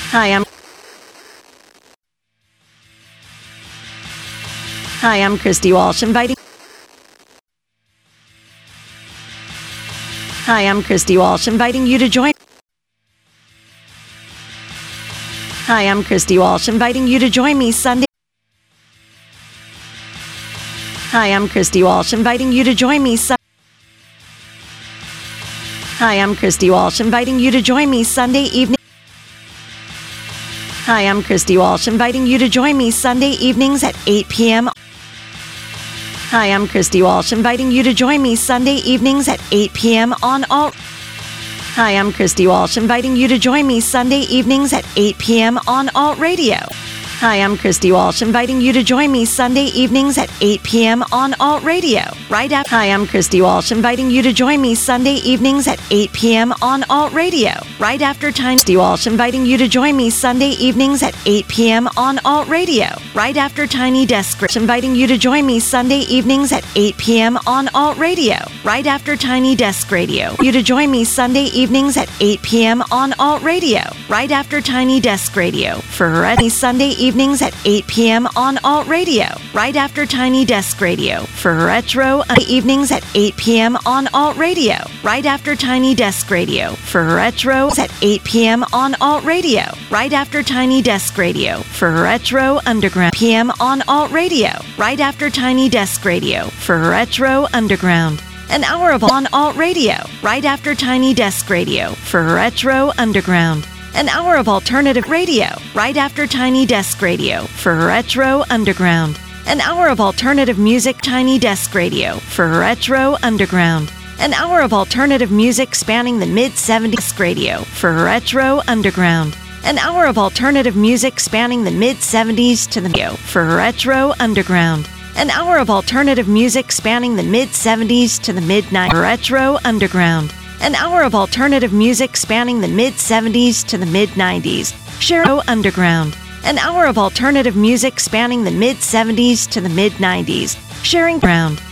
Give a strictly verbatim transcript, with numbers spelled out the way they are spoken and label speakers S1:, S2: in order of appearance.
S1: Hi, I'm Hi, I'm Christy Walsh, inviting Hi, I'm Christy Walsh, inviting you to join Hi, I'm Christy Walsh, inviting you to join me Sunday Hi, I'm Christy Walsh, inviting you to join me Sunday Hi, I'm Christy Walsh, inviting you to join me Sunday evening Hi, I'm Christy Walsh, inviting you to join me Sunday evenings at eight p.m. Hi, I'm Christy Walsh, inviting you to join me Sunday evenings at eight p.m. on Alt. Hi, I'm Christy Walsh, inviting you to join me Sunday evenings at eight p.m. on Alt Radio. Hi, I'm Christy Walsh, inviting you to join me Sunday evenings at eight p.m. on Alt Radio. Right after Hi, I'm Christy Walsh, inviting you to join me Sunday evenings at eight p.m. on Alt Radio. Right after Tiny Christy Walsh, inviting you to join me Sunday evenings at eight p.m. on Alt Radio. Right after Tiny Desk Radio, inviting you to join me Sunday evenings at eight p.m. on Alt Radio. Right after Tiny Desk Radio, you to join me Sunday evenings at eight p.m. on Alt Radio. Right after Tiny Desk Radio for Heredity Sunday evenings evenings at eight p.m. on Alt Radio, right after Tiny Desk Radio. For Retro evenings at eight p.m. on Alt Radio, right after Tiny Desk Radio. For Retro at eight p.m. on Alt Radio, right after Tiny Desk Radio. For Retro Underground p m on Alt Radio, right after Tiny Desk Radio. For Retro Underground. An hour of on Alt Radio, right after Tiny Desk Radio. For Retro Underground. An hour of alternative radio, right after Tiny Desk Radio. For Retro Underground. An hour of alternative music, Tiny Desk Radio. For Retro Underground. An hour of alternative music spanning the mid-seventies radio. For Retro Underground. An hour of alternative music spanning the mid-seventies to the radio. For Retro Underground. An hour of alternative music spanning the mid-seventies to the mid-nineties. Retro Underground. An hour of alternative music spanning the mid-seventies to the mid-nineties. Share Underground. An hour of alternative music spanning the mid-seventies to the mid-nineties. Sharing Ground.